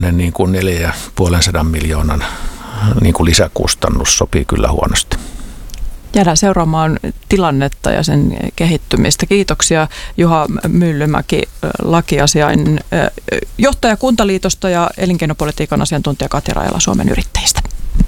niin kuin 450 miljoonan niin kuin lisäkustannus sopii kyllä huonosti. Jäädään seuraamaan tilannetta ja sen kehittymistä. Kiitoksia Juha Myllymäki, lakiasiain johtaja Kuntaliitosta ja elinkeinopolitiikan asiantuntija Katja Rajala Suomen Yrittäjistä.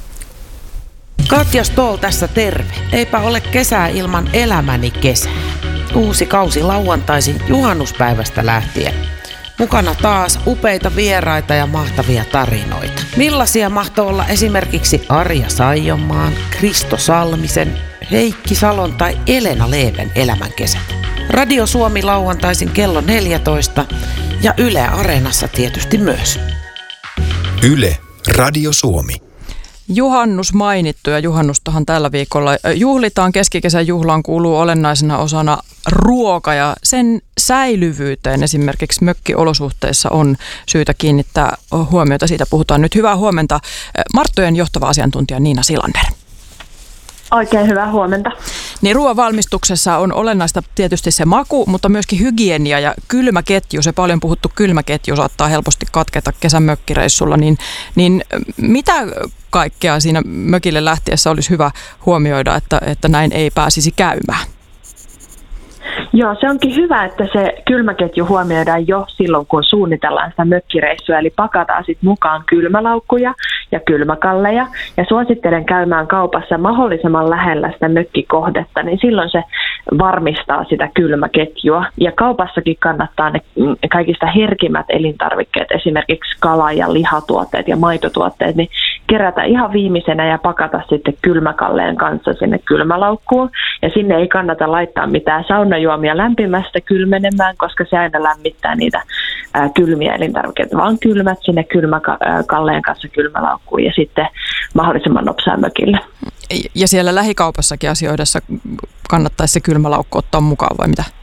Katja Stoll tässä terve. Eipä ole kesää ilman elämäni kesää. Uusi kausi lauantaisin juhannuspäivästä lähtien. Mukana taas upeita vieraita ja mahtavia tarinoita. Millaisia mahtoi olla esimerkiksi Arja Saijonmaan, Kristo Salmisen, Heikki Salon tai Elena Leven elämänkesät. Radio Suomi lauantaisin kello 14 ja Yle Areenassa tietysti myös. Yle, Radio Suomi. Juhannus mainittu ja juhannustahan tällä viikolla juhlitaan. Keskikesän juhlaan kuuluu olennaisena osana ruoka ja sen säilyvyyteen esimerkiksi mökkiolosuhteissa on syytä kiinnittää huomiota. Siitä puhutaan nyt. Hyvää huomenta Marttojen johtava asiantuntija Niina Silander. Oikein hyvää huomenta. Niin ruoan valmistuksessa on olennaista tietysti se maku, mutta myöskin hygienia ja kylmäketju. Se paljon puhuttu kylmäketju saattaa helposti katketa kesän mökkireissulla. Niin mitä kaikkea siinä mökille lähtiessä olisi hyvä huomioida, että näin ei pääsisi käymään? Joo, se onkin hyvä, että se kylmäketju huomioidaan jo silloin, kun suunnitellaan sitä mökkireissua. Eli pakataan sitten mukaan kylmälaukkuja ja kylmäkalleja. Ja suosittelen käymään kaupassa mahdollisimman lähellä sitä mökkikohdetta, niin silloin se varmistaa sitä kylmäketjua. Ja kaupassakin kannattaa ne kaikista herkimmät elintarvikkeet, esimerkiksi kala- ja lihatuotteet ja maitotuotteet, niin kerätä ihan viimeisenä ja pakata sitten kylmäkalleen kanssa sinne kylmälaukkuun. Ja sinne ei kannata laittaa mitään saunajuomia lämpimästä kylmenemään, koska se aina lämmittää niitä kylmiä elintarvikkeita, vaan kylmät sinne kylmäkalleen kanssa kylmälaukkuun ja sitten mahdollisimman nopsaa mökille. Ja siellä lähikaupassakin asioidessa kannattaisi se kylmälaukku ottaa mukaan vai mitä?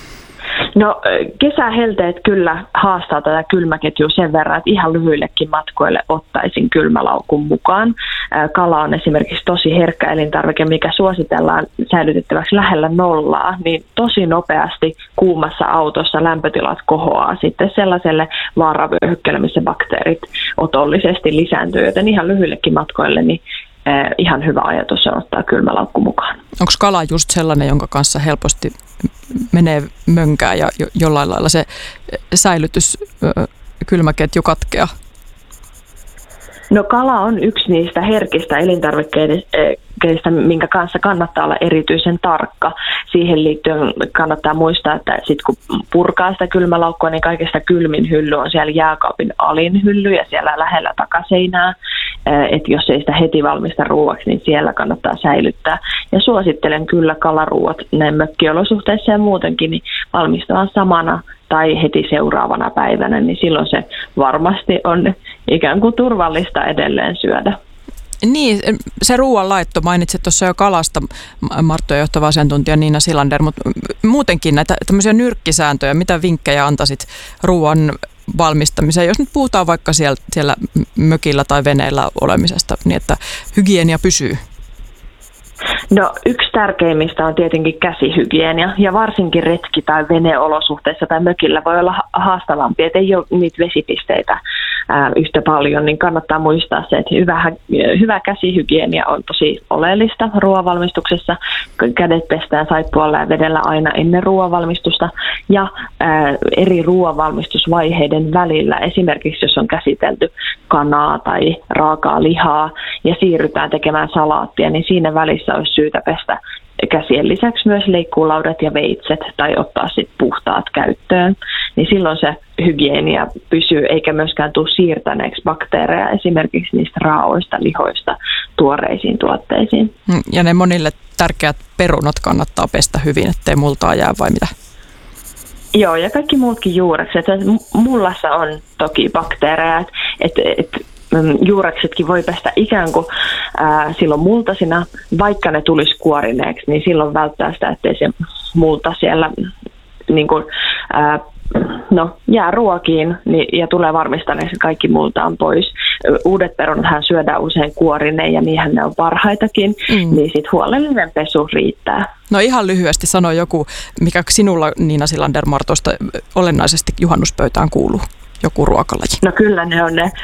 No kesähelteet kyllä haastaa tätä kylmäketjua sen verran, että ihan lyhyillekin matkoille ottaisin kylmälaukun mukaan. Kala on esimerkiksi tosi herkkä elintarvike, mikä suositellaan säilytettäväksi lähellä nollaa, niin tosi nopeasti kuumassa autossa lämpötilat kohoaa sitten sellaiselle vaaravyöhykkeelle, missä bakteerit otollisesti lisääntyy, joten ihan lyhyillekin matkoille niin ihan hyvä ajatus on ottaa kylmälaukku mukaan. Onko kala just sellainen, jonka kanssa helposti menee mönkään ja jollain lailla se säilytys kylmäketju katkeaa? No kala on yksi niistä herkistä elintarvikkeista, minkä kanssa kannattaa olla erityisen tarkka. Siihen liittyen kannattaa muistaa, että sit kun purkaa sitä kylmälaukkua, niin kaikista kylmin hylly on siellä jääkaapin alin hylly ja siellä lähellä takaseinää. Että jos ei sitä heti valmista ruuaksi, niin siellä kannattaa säilyttää. Ja suosittelen kyllä kalaruuat näin mökkiolosuhteissa ja muutenkin niin valmistamaan samana tai heti seuraavana päivänä, niin silloin se varmasti on ikään kuin turvallista edelleen syödä. Niin, se ruoanlaitto, mainitsit tuossa jo kalasta, Marttojen johtava asiantuntija Niina Silander, mutta muutenkin näitä tämmöisiä nyrkkisääntöjä, mitä vinkkejä antaisit ruoan valmistamiseen, jos nyt puhutaan vaikka siellä mökillä tai veneellä olemisesta, niin että hygienia pysyy? No yksi tärkeimmistä on tietenkin käsihygienia ja varsinkin retki- tai veneolosuhteissa tai mökillä voi olla haastavampi, että ei ole niitä vesipisteitä yhtä paljon, niin kannattaa muistaa se, että hyvä käsihygienia on tosi oleellista ruoanvalmistuksessa. Kädet pestään saippualla ja vedellä aina ennen ruoanvalmistusta ja eri ruoanvalmistusvaiheiden välillä, esimerkiksi jos on käsitelty kanaa tai raakaa lihaa ja siirrytään tekemään salaattia, niin siinä välissä olisi syytä pestä käsien lisäksi myös leikkuulaudat ja veitset tai ottaa sitten puhtaat käyttöön. Niin silloin se hygienia pysyy eikä myöskään tule siirtäneeksi bakteereja esimerkiksi niistä raaoista lihoista tuoreisiin tuotteisiin. Ja ne monille tärkeät perunat kannattaa pestä hyvin, ettei multaa jää vai mitä? Joo, ja kaikki muutkin juurekset. Mullassa on toki bakteereja, että juureksetkin voi pestä ikään kuin silloin multasina, vaikka ne tulisi kuorineeksi, niin silloin välttää sitä, ettei se multa siellä niin kuin, jää ruokiin ja tulee varmistaneeksi, että kaikki multa on pois. Uudet perunathan syödään usein kuorineen ja niinhän ne on parhaitakin, niin sitten huolellinen pesu riittää. No ihan lyhyesti sano joku, mikä sinulla Niina Silander Martosta olennaisesti juhannuspöytään kuuluu. Joku ruokalaji? No kyllä ne on ne